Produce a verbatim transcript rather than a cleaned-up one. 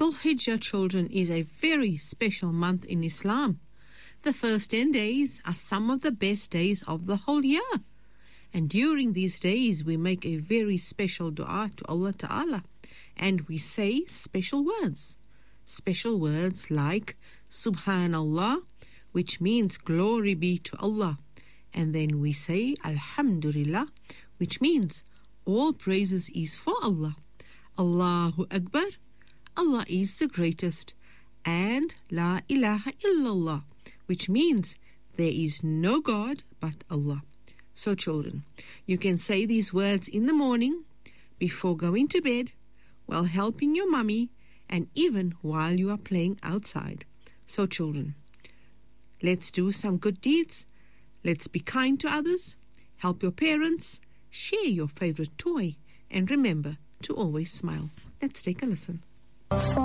Dhul Hijjah, children, is a very special month in Islam. The first ten days are some of the best days of the whole year. And during these days, we make a very special dua to Allah Ta'ala. And we say special words. Special words like Subhanallah, which means glory be to Allah. And then we say Alhamdulillah, which means all praises is for Allah. Allahu Akbar, Allah is the greatest. And La ilaha illallah, which means there is no God but Allah. So children, you can say these words in the morning, before going to bed, while helping your mummy, and even while you are playing outside. So children, let's do some good deeds. Let's be kind to others, help your parents, share your favorite toy, and remember to always smile. Let's take a listen.